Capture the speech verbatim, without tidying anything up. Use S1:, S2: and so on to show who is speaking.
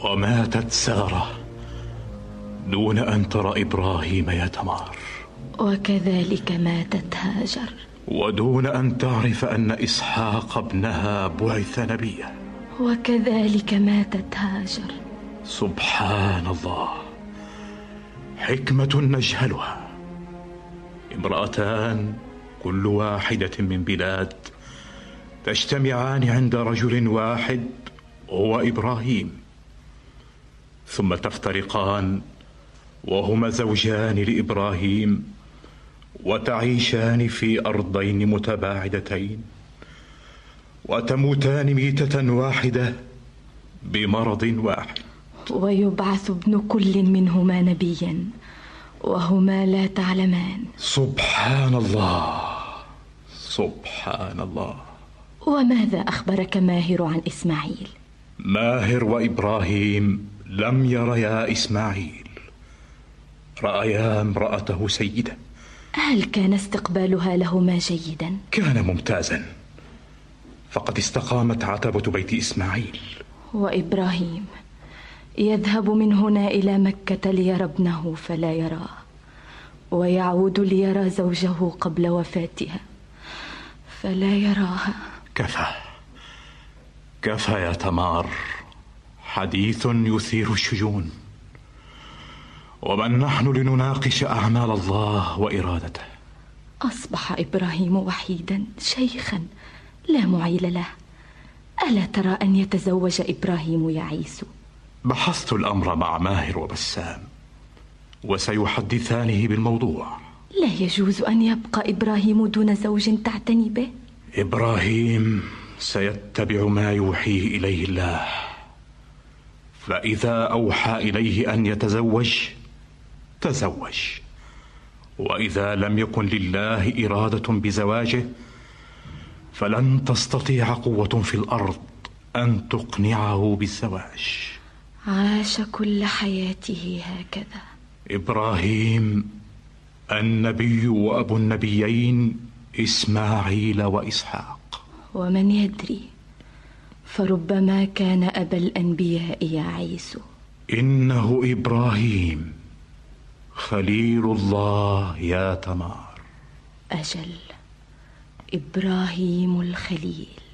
S1: وماتت سارة دون أن ترى إبراهيم يا تمار،
S2: وكذلك ماتت هاجر،
S1: ودون أن تعرف أن إسحاق ابنها بعث نبيا،
S2: وكذلك ماتت هاجر.
S1: سبحان الله، حكمة نجهلها. امرأتان كل واحدة من بلاد تجتمعان عند رجل واحد هو إبراهيم، ثم تفترقان وهما زوجان لإبراهيم، وتعيشان في أرضين متباعدتين، وتموتان ميتة واحدة بمرض واحد،
S2: ويبعث ابن كل منهما نبيا وهما لا تعلمان.
S1: سبحان الله، سبحان الله.
S2: وماذا أخبرك ماهر عن إسماعيل؟
S1: ماهر وإبراهيم لم يريا إسماعيل، رأيا امرأته سيدة.
S2: هل كان استقبالها لهما جيدا؟
S1: كان ممتازا، فقد استقامت عتبة بيت إسماعيل.
S2: وإبراهيم يذهب من هنا إلى مكة ليرى ابنه فلا يراه، ويعود ليرى زوجه قبل وفاتها فلا يراها.
S1: كفى كفى يا تمار، حديث يثير الشجون. ومن نحن لنناقش أعمال الله وإرادته؟
S2: أصبح إبراهيم وحيدا شيخا لا معيل له. ألا ترى أن يتزوج إبراهيم يعيس؟
S1: بحثت الأمر مع ماهر وبسام، وسيحدثانه بالموضوع.
S2: لا يجوز أن يبقى إبراهيم دون زوج تعتني به.
S1: إبراهيم سيتبع ما يوحيه إليه الله، فإذا أوحى إليه أن يتزوج تزوج، وإذا لم يكن لله إرادة بزواجه فلن تستطيع قوة في الأرض أن تقنعه بالزواج.
S2: عاش كل حياته هكذا.
S1: إبراهيم النبي وأبو النبيين إسماعيل وإسحاق.
S2: ومن يدري، فربما كان أبا الأنبياء يعيس.
S1: إنه إبراهيم خليل الله يا تمار.
S2: أجل، إبراهيم الخليل.